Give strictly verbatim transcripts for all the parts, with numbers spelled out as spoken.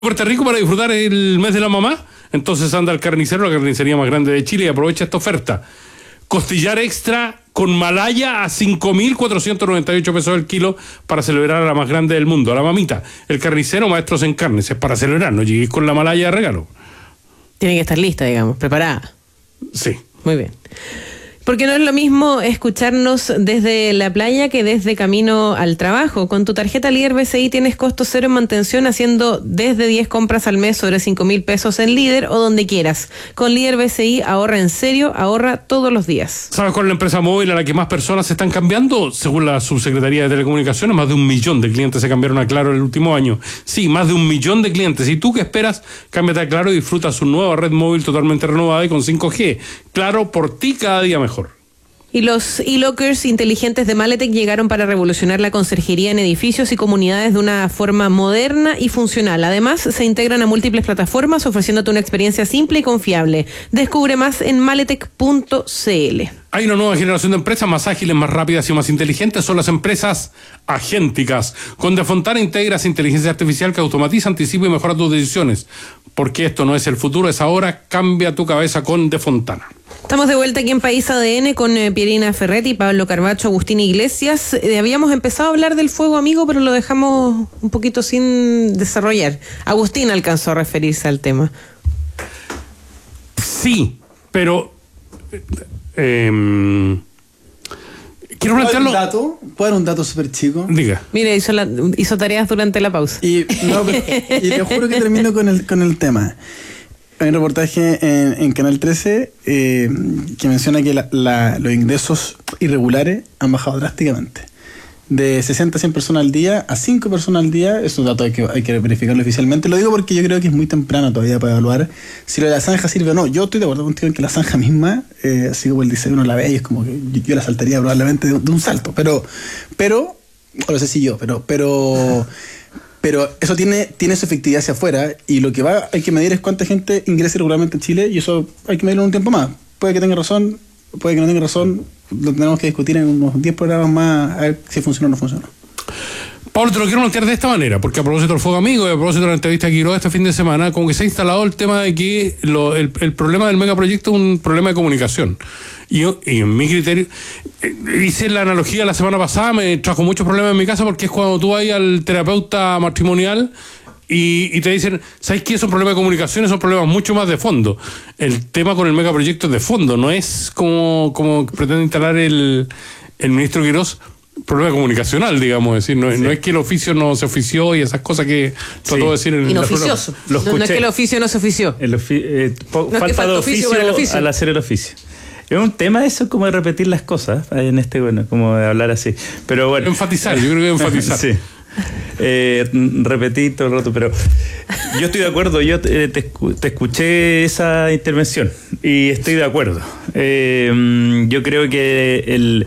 Puerto Rico para disfrutar el mes de la mamá. Entonces anda al carnicero, la carnicería más grande de Chile, y aprovecha esta oferta. Costillar extra con malaya a cinco mil cuatrocientos noventa y ocho pesos el kilo para celebrar a la más grande del mundo, a la mamita. El carnicero, maestros en carnes, es para celebrar, no lleguéis con la malaya de regalo. Tiene que estar lista, digamos, preparada. Sí. Muy bien. Porque no es lo mismo escucharnos desde la playa que desde camino al trabajo. Con tu tarjeta Líder B C I tienes costo cero en mantención haciendo desde diez compras al mes sobre cinco mil pesos en Líder o donde quieras. Con Líder B C I ahorra en serio, ahorra todos los días. ¿Sabes cuál es la empresa móvil a la que más personas se están cambiando? Según la Subsecretaría de Telecomunicaciones, más de un millón de clientes se cambiaron a Claro el último año. Sí, más de un millón de clientes. ¿Y tú qué esperas? Cámbiate a Claro y disfruta su nueva red móvil totalmente renovada y con cinco G. Claro, por ti cada día mejor. Y los e-lockers inteligentes de Maletec llegaron para revolucionar la conserjería en edificios y comunidades de una forma moderna y funcional. Además, se integran a múltiples plataformas ofreciéndote una experiencia simple y confiable. Descubre más en maletec punto c l. Hay una nueva generación de empresas más ágiles, más rápidas y más inteligentes. Son las empresas agénticas. Con Defontana integras inteligencia artificial que automatiza, anticipa y mejora tus decisiones. Porque esto no es el futuro, es ahora. Cambia tu cabeza con Defontana. Estamos de vuelta aquí en País A D N con eh, Pierina Ferretti, Pablo Carbacho, Agustín Iglesias. Eh, habíamos empezado a hablar del fuego amigo, pero lo dejamos un poquito sin desarrollar. Agustín alcanzó a referirse al tema. Sí, pero... Eh, quiero plantearlo. ¿Puedo dar un dato? ¿Puedo dar un dato súper chico? Diga. Mire, hizo, la, hizo tareas durante la pausa. Y, no, pero, y te juro que termino con el, con el tema. Hay un reportaje en, en Canal trece eh, que menciona que la, la, los ingresos irregulares han bajado drásticamente. De sesenta a cien personas al día a cinco personas al día. Es un dato que hay, que hay que verificarlo oficialmente. Lo digo porque yo creo que es muy temprano todavía para evaluar si lo de la zanja sirve o no. Yo estoy de acuerdo contigo en que la zanja misma, eh, así como el diseño uno la ve y es como que yo, yo la saltaría probablemente de, de un salto. Pero, pero, no sé si yo, pero... pero Pero eso tiene, tiene su efectividad hacia afuera y lo que va hay que medir es cuánta gente ingresa regularmente en Chile y eso hay que medirlo en un tiempo más. Puede que tenga razón, puede que no tenga razón, lo tenemos que discutir en unos diez programas más a ver si funciona o no funciona. Pablo, te lo quiero plantear de esta manera, porque a propósito del fuego amigo y a propósito de la entrevista que Quiroga este fin de semana, como que se ha instalado el tema de que lo, el, el problema del megaproyecto es un problema de comunicación. Y, yo, y en mi criterio, eh, hice la analogía la semana pasada, me trajo muchos problemas en mi casa, porque es cuando tú vas al terapeuta matrimonial y, y te dicen, ¿sabes qué? Es un problema de comunicación, son problemas mucho más de fondo. El tema con el megaproyecto es de fondo, no es como, como pretende instalar el, el ministro Quirós, problema comunicacional, digamos, decir, no, sí. no es que el oficio no se ofició y esas cosas que trató sí. de decir en el inoficioso. No, no es que el oficio no se ofició. El ofi eh, po, no falta de oficio, oficio, oficio al hacer el oficio. Es un tema eso como de repetir las cosas en este, bueno, como de hablar así. Pero bueno. Enfatizar, yo creo que enfatizar. Sí. Eh, repetir todo el rato, pero yo estoy de acuerdo, yo te, te, te escuché esa intervención y estoy de acuerdo. Eh, yo creo que el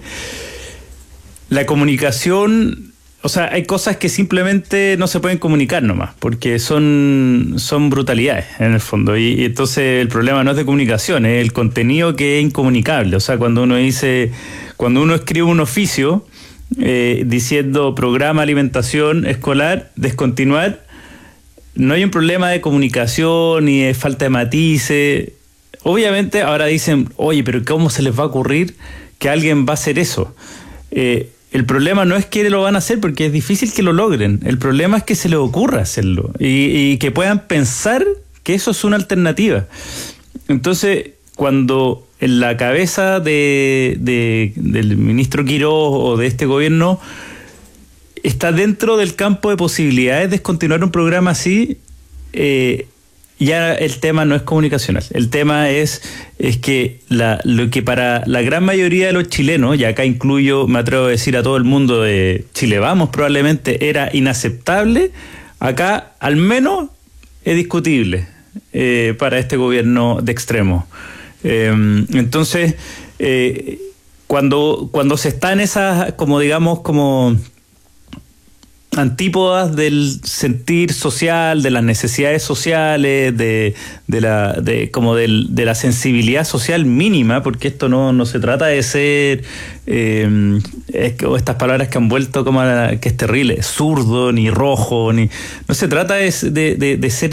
la comunicación, o sea, hay cosas que simplemente no se pueden comunicar nomás, porque son, son brutalidades en el fondo, y, y entonces el problema no es de comunicación, es el contenido que es incomunicable. O sea, cuando uno dice, cuando uno escribe un oficio eh, diciendo programa alimentación escolar, descontinuar, no hay un problema de comunicación ni de falta de matices. Obviamente ahora dicen, oye, pero ¿cómo se les va a ocurrir que alguien va a hacer eso? Eh, el problema no es que lo van a hacer porque es difícil que lo logren. El problema es que se les ocurra hacerlo y, y que puedan pensar que eso es una alternativa. Entonces, cuando en la cabeza de, de, del ministro Quirós o de este gobierno está dentro del campo de posibilidades de continuar un programa así, eh, ya el tema no es comunicacional. El tema es, es que la, lo que para la gran mayoría de los chilenos, y acá incluyo, me atrevo a decir a todo el mundo de Chile Vamos, probablemente era inaceptable, acá al menos es discutible eh, para este gobierno de extremo. Eh, entonces, eh, cuando, cuando se está en esas, como digamos, como antípodas del sentir social, de las necesidades sociales, de, de la, de como del, de la sensibilidad social mínima, porque esto no, no se trata de ser eh, es, o estas palabras que han vuelto como a, que es terrible, zurdo, ni rojo, ni no se trata de, de, de ser